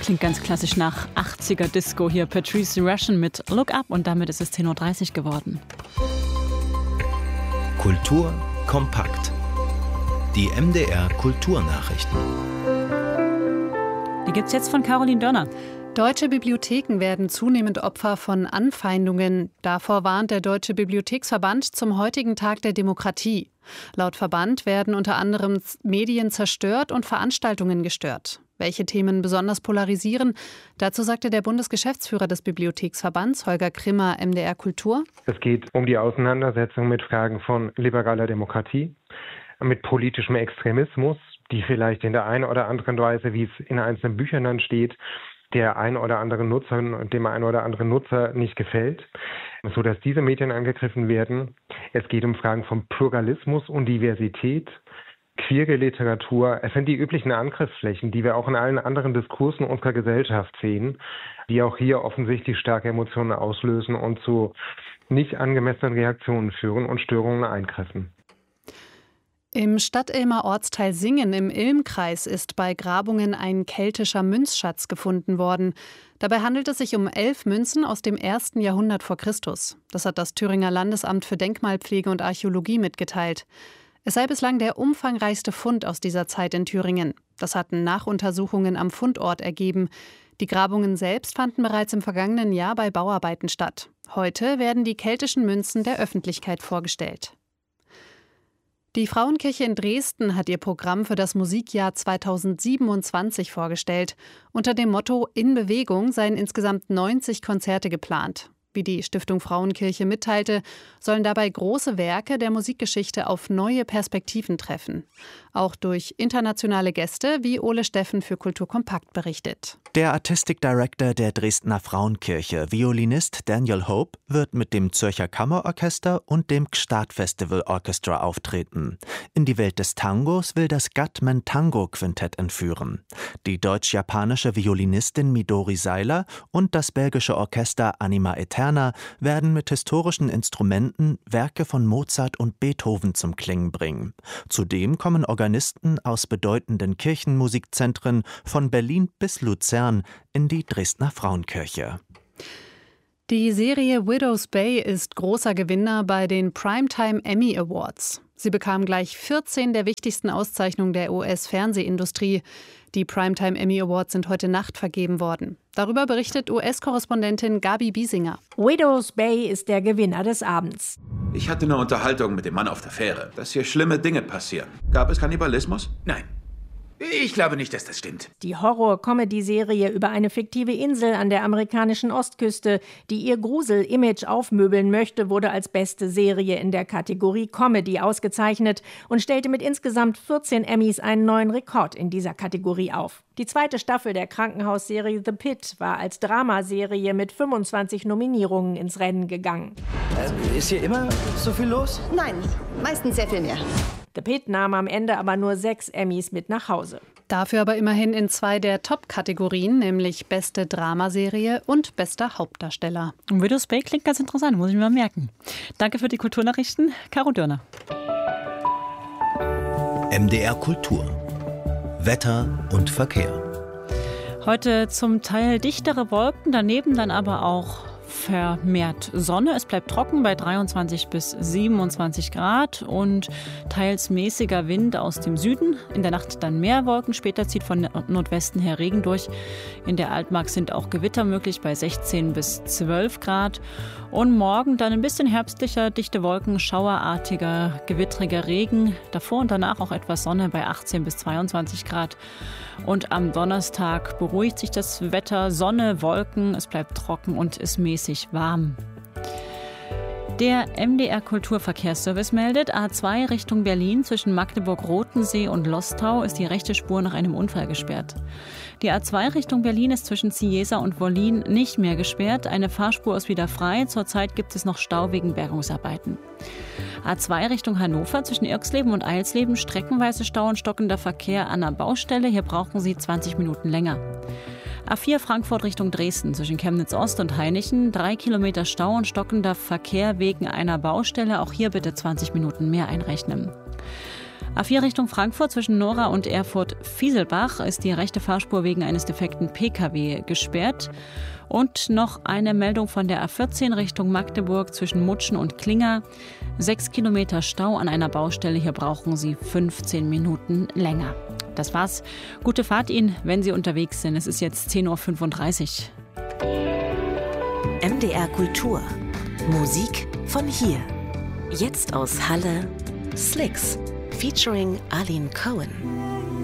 klingt ganz klassisch nach 80er Disco hier. Patrice Rushen mit Look Up und damit ist es 10.30 Uhr geworden. Kultur kompakt. Die MDR Kulturnachrichten. Die gibt's jetzt von Caroline Dörner. Deutsche Bibliotheken werden zunehmend Opfer von Anfeindungen. Davor warnt der Deutsche Bibliotheksverband zum heutigen Tag der Demokratie. Laut Verband werden unter anderem Medien zerstört und Veranstaltungen gestört. Welche Themen besonders polarisieren? Dazu sagte der Bundesgeschäftsführer des Bibliotheksverbands, Holger Krimmer, MDR Kultur. Es geht um die Auseinandersetzung mit Fragen von liberaler Demokratie, mit politischem Extremismus, die vielleicht in der einen oder anderen Weise, wie es in einzelnen Büchern dann steht, der ein oder andere Nutzer und dem ein oder anderen Nutzer nicht gefällt, sodass diese Medien angegriffen werden. Es geht um Fragen von Pluralismus und Diversität, queere Literatur. Es sind die üblichen Angriffsflächen, die wir auch in allen anderen Diskursen unserer Gesellschaft sehen, die auch hier offensichtlich starke Emotionen auslösen und zu nicht angemessenen Reaktionen führen und Störungen eingreifen. Im Stadtilmer Ortsteil Singen im Ilmkreis ist bei Grabungen ein keltischer Münzschatz gefunden worden. Dabei handelt es sich um 11 Münzen aus dem 1. Jahrhundert vor Christus. Das hat das Thüringer Landesamt für Denkmalpflege und Archäologie mitgeteilt. Es sei bislang der umfangreichste Fund aus dieser Zeit in Thüringen. Das hatten Nachuntersuchungen am Fundort ergeben. Die Grabungen selbst fanden bereits im vergangenen Jahr bei Bauarbeiten statt. Heute werden die keltischen Münzen der Öffentlichkeit vorgestellt. Die Frauenkirche in Dresden hat ihr Programm für das Musikjahr 2027 vorgestellt. Unter dem Motto »In Bewegung« seien insgesamt 90 Konzerte geplant. Wie die Stiftung Frauenkirche mitteilte, sollen dabei große Werke der Musikgeschichte auf neue Perspektiven treffen. Auch durch internationale Gäste, wie Ole Steffen für Kultur Kompakt berichtet. Der Artistic Director der Dresdner Frauenkirche, Violinist Daniel Hope, wird mit dem Zürcher Kammerorchester und dem Gstaad Festival Orchestra auftreten. In die Welt des Tangos will das Gatman Tango Quintett entführen. Die deutsch-japanische Violinistin Midori Seiler und das belgische Orchester Anima Eterna werden mit historischen Instrumenten Werke von Mozart und Beethoven zum Klingen bringen. Zudem kommen Organisten aus bedeutenden Kirchenmusikzentren von Berlin bis Luzern in die Dresdner Frauenkirche. Die Serie Widow's Bay ist großer Gewinner bei den Primetime Emmy Awards. Sie bekam gleich 14 der wichtigsten Auszeichnungen der US-Fernsehindustrie. Die Primetime Emmy Awards sind heute Nacht vergeben worden. Darüber berichtet US-Korrespondentin Gabi Biesinger. Widow's Bay ist der Gewinner des Abends. Ich hatte eine Unterhaltung mit dem Mann auf der Fähre, dass hier schlimme Dinge passieren. Gab es Kannibalismus? Nein. Ich glaube nicht, dass das stimmt. Die Horror-Comedy-Serie über eine fiktive Insel an der amerikanischen Ostküste, die ihr Grusel-Image aufmöbeln möchte, wurde als beste Serie in der Kategorie Comedy ausgezeichnet und stellte mit insgesamt 14 Emmys einen neuen Rekord in dieser Kategorie auf. Die zweite Staffel der Krankenhausserie The Pit war als Dramaserie mit 25 Nominierungen ins Rennen gegangen. Ist hier immer so viel los? Nein, meistens sehr viel mehr. The Pit nahm am Ende aber nur 6 Emmys mit nach Hause. Dafür aber immerhin in 2 der Top-Kategorien, nämlich beste Dramaserie und bester Hauptdarsteller. Und Widow's Bay klingt ganz interessant, muss ich mir mal merken. Danke für die Kulturnachrichten, Caro Dörner. MDR Kultur. Wetter und Verkehr. Heute zum Teil dichtere Wolken, daneben dann aber auch vermehrt Sonne. Es bleibt trocken bei 23 bis 27 Grad und teils mäßiger Wind aus dem Süden. In der Nacht dann mehr Wolken. Später zieht von Nordwesten her Regen durch. In der Altmark sind auch Gewitter möglich bei 16 bis 12 Grad. Und morgen dann ein bisschen herbstlicher, dichte Wolken, schauerartiger, gewittriger Regen. Davor und danach auch etwas Sonne bei 18 bis 22 Grad. Und am Donnerstag beruhigt sich das Wetter, Sonne, Wolken, es bleibt trocken und ist mäßig warm. Der MDR Kulturverkehrsservice meldet, A2 Richtung Berlin zwischen Magdeburg-Rotensee und Lostau ist die rechte Spur nach einem Unfall gesperrt. Die A2 Richtung Berlin ist zwischen Cieza und Wollin nicht mehr gesperrt. Eine Fahrspur ist wieder frei. Zurzeit gibt es noch Stau wegen Bergungsarbeiten. A2 Richtung Hannover zwischen Irxleben und Eilsleben streckenweise Stau und stockender Verkehr an der Baustelle. Hier brauchen Sie 20 Minuten länger. A4 Frankfurt Richtung Dresden zwischen Chemnitz Ost und Hainichen 3 Kilometer Stau und stockender Verkehr wegen einer Baustelle. Auch hier bitte 20 Minuten mehr einrechnen. A4 Richtung Frankfurt zwischen Nora und Erfurt-Fieselbach ist die rechte Fahrspur wegen eines defekten Pkw gesperrt. Und noch eine Meldung von der A14 Richtung Magdeburg zwischen Mutschen und Klinger. 6 Kilometer Stau an einer Baustelle. Hier brauchen Sie 15 Minuten länger. Das war's. Gute Fahrt Ihnen, wenn Sie unterwegs sind. Es ist jetzt 10.35 Uhr. MDR Kultur. Musik von hier. Jetzt aus Halle. Slicks featuring Arlene Cohen.